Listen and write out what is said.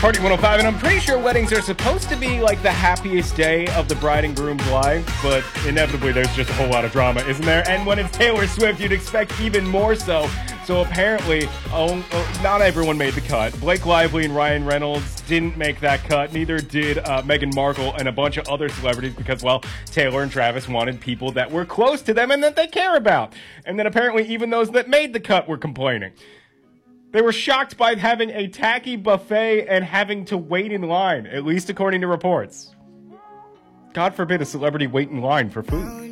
Party 105, and I'm pretty sure weddings are supposed to be like the happiest day of the bride and groom's life, but inevitably there's just a whole lot of drama, isn't there? And when it's Taylor Swift, you'd expect even more so. So apparently, not everyone made the cut. Blake Lively and Ryan Reynolds didn't make that cut. Neither did Meghan Markle and a bunch of other celebrities because, well, Taylor and Travis wanted people that were close to them and that they care about. And then apparently even those that made the cut were complaining. They were shocked by having a tacky buffet and having to wait in line, at least according to reports. God forbid a celebrity wait in line for food.